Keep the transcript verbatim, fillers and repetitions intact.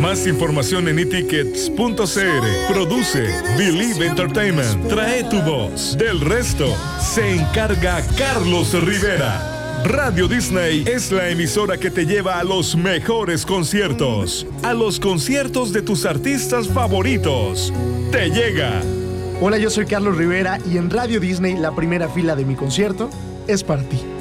Más información en etickets punto c r. Produce Believe Entertainment. Trae tu voz. Del resto se encarga Carlos Rivera. Radio Disney es la emisora que te lleva a los mejores conciertos, a los conciertos de tus artistas favoritos. Te llega. Hola, yo soy Carlos Rivera y en Radio Disney la primera fila de mi concierto es para ti.